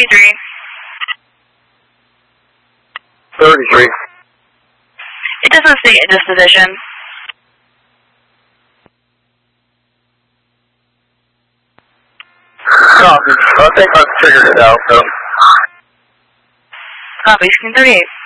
33. 33. It doesn't state a disposition. Copy. I think I've figured it out, though. Copy, 1638.